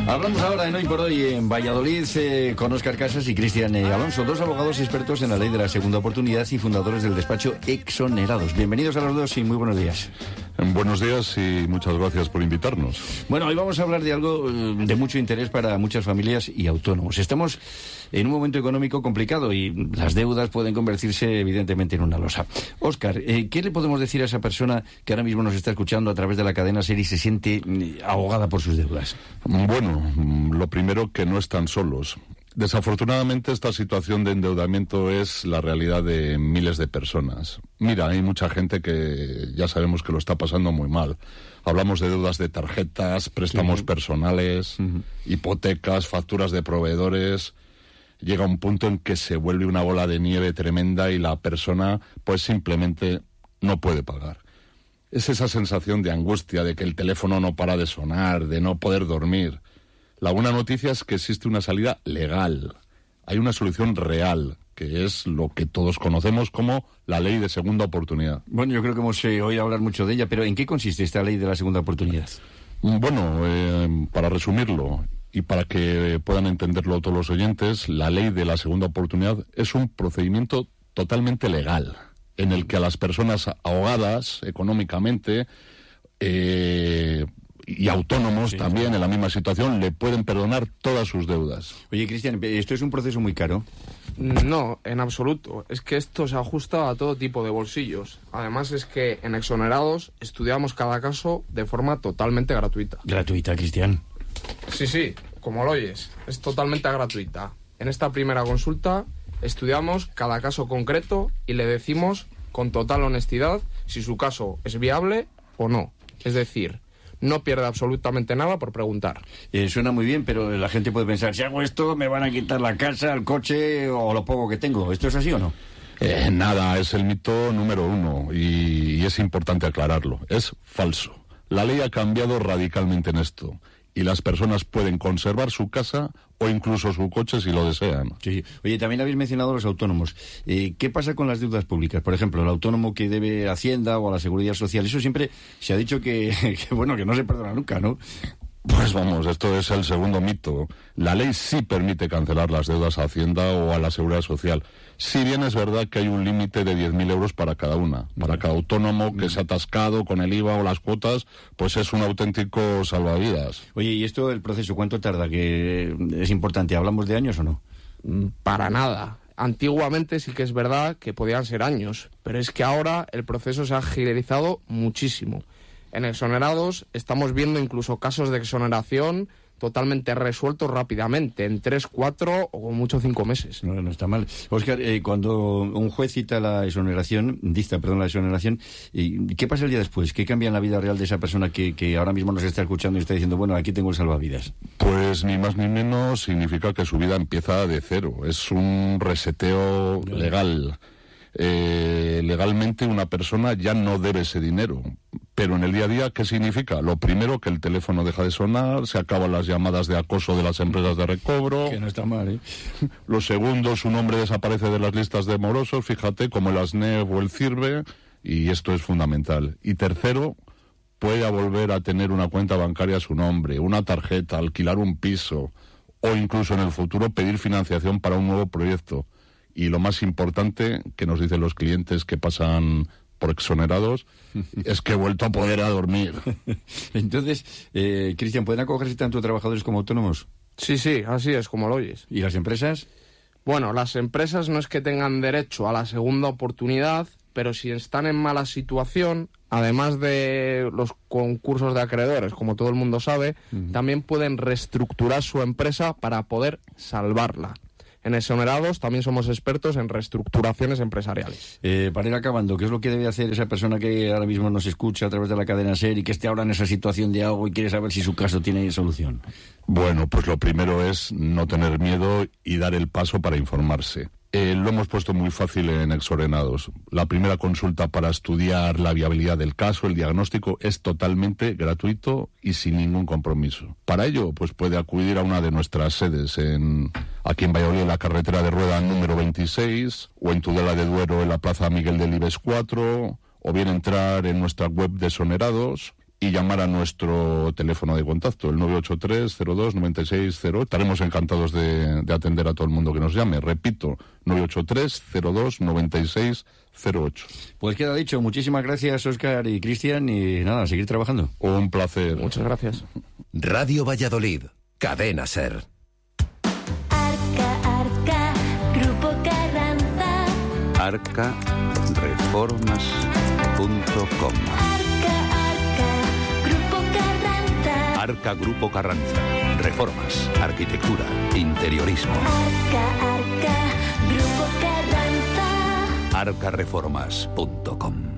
Hablamos ahora en Hoy por Hoy en Valladolid con Óscar Casas y Cristian Alonso, dos abogados expertos en la ley de la segunda oportunidad y fundadores del despacho Exonerados. Bienvenidos a los dos y muy buenos días. Buenos días y muchas gracias por invitarnos. Bueno, hoy vamos a hablar de algo de mucho interés para muchas familias y autónomos. Estamos en un momento económico complicado y las deudas pueden convertirse evidentemente en una losa. Óscar, ¿qué le podemos decir a esa persona que ahora mismo nos está escuchando a través de la cadena SER y se siente ahogada por sus deudas? Bueno, lo primero, que no están solos. Desafortunadamente, esta situación de endeudamiento es la realidad de miles de personas. Mira, hay mucha gente que ya sabemos que lo está pasando muy mal. Hablamos de deudas de tarjetas, préstamos personales, hipotecas, facturas de proveedores. Llega un punto en que se vuelve una bola de nieve tremenda y la persona pues simplemente no puede pagar. Es esa sensación de angustia, de que el teléfono no para de sonar, de no poder dormir. La buena noticia es que existe una salida legal. Hay una solución real, que es lo que todos conocemos como la ley de segunda oportunidad. Bueno, yo creo que hemos oído hablar mucho de ella, pero ¿en qué consiste esta ley de la segunda oportunidad? Bueno, para resumirlo y para que puedan entenderlo todos los oyentes, la ley de la segunda oportunidad es un procedimiento totalmente legal, en el que a las personas ahogadas económicamente y autónomos también en la misma situación le pueden perdonar todas sus deudas. Oye, Cristian, ¿esto es un proceso muy caro? No, en absoluto. Es que esto se ajusta a todo tipo de bolsillos. Además es que en Exonerados estudiamos cada caso de forma totalmente gratuita. ¿Gratuita, Cristian? Sí, como lo oyes, es totalmente gratuita. En esta primera consulta estudiamos cada caso concreto y le decimos con total honestidad si su caso es viable o no. Es decir, no pierde absolutamente nada por preguntar. Suena muy bien, pero la gente puede pensar, si hago esto me van a quitar la casa, el coche o lo poco que tengo. ¿Esto es así o no? Nada, es el mito número uno y es importante aclararlo. Es falso. La ley ha cambiado radicalmente en esto y las personas pueden conservar su casa o incluso su coche si lo desean. Sí. Oye, también habéis mencionado los autónomos. ¿Qué pasa con las deudas públicas? Por ejemplo, el autónomo que debe a Hacienda o a la Seguridad Social. Eso siempre se ha dicho que no se perdona nunca, ¿no? Pues vamos, esto es el segundo mito. La ley sí permite cancelar las deudas a Hacienda o a la Seguridad Social. Si bien es verdad que hay un límite de 10.000 euros para cada una. Para cada autónomo que se ha atascado con el IVA o las cuotas, pues es un auténtico salvavidas. Oye, ¿y esto, el proceso, cuánto tarda? Que es importante. ¿Hablamos de años o no? Para nada. Antiguamente sí que es verdad que podían ser años, pero es que ahora el proceso se ha agilizado muchísimo. En Exonerados estamos viendo incluso casos de exoneración totalmente resueltos rápidamente, en 3, 4 o con mucho 5 meses. No está mal. Óscar, cuando un juez dicta la exoneración, ¿qué pasa el día después? ¿Qué cambia en la vida real de esa persona que ahora mismo nos está escuchando y está diciendo, bueno, aquí tengo el salvavidas? Pues ni más ni menos significa que su vida empieza de cero. Es un reseteo legal. Legalmente una persona ya no debe ese dinero, pero en el día a día, ¿qué significa? Lo primero, que el teléfono deja de sonar, se acaban las llamadas de acoso de las empresas de recobro. Que no está mal, ¿eh? Lo segundo, su nombre desaparece de las listas de morosos, fíjate, como el ASNEF o el CIRBE, y esto es fundamental. Y tercero, puede volver a tener una cuenta bancaria a su nombre, una tarjeta, alquilar un piso, o incluso en el futuro pedir financiación para un nuevo proyecto. Y lo más importante que nos dicen los clientes que pasan por Exonerados es que he vuelto a poder a dormir. Entonces, Cristian, ¿pueden acogerse tanto trabajadores como autónomos? Sí, así es como lo oyes. ¿Y las empresas? Bueno, las empresas no es que tengan derecho a la segunda oportunidad, pero si están en mala situación, además de los concursos de acreedores, como todo el mundo sabe, también pueden reestructurar su empresa para poder salvarla. En Exonerados también somos expertos en reestructuraciones empresariales. Para ir acabando, ¿qué es lo que debe hacer esa persona que ahora mismo nos escucha a través de la cadena SER y que esté ahora en esa situación de ahogo y quiere saber si su caso tiene solución? Bueno, pues lo primero es no tener miedo y dar el paso para informarse. Lo hemos puesto muy fácil en Exonerados. La primera consulta para estudiar la viabilidad del caso, el diagnóstico, es totalmente gratuito y sin ningún compromiso. Para ello, pues puede acudir a una de nuestras sedes aquí en Valladolid, en la carretera de Rueda número 26, o en Tudela de Duero, en la Plaza Miguel Delibes 4, o bien entrar en nuestra web de Exonerados y llamar a nuestro teléfono de contacto, el 983-02-9608. Estaremos encantados de atender a todo el mundo que nos llame. Repito, 983-02-9608. Pues queda dicho. Muchísimas gracias, Óscar y Cristian, y nada, a seguir trabajando. Un placer. Muchas gracias. Radio Valladolid, Cadena SER. Arca, Grupo Carranza. arcareformas.com. Grupo Carranza. Arca Grupo Carranza. Reformas, arquitectura, interiorismo. Arca, Grupo Carranza. arcareformas.com.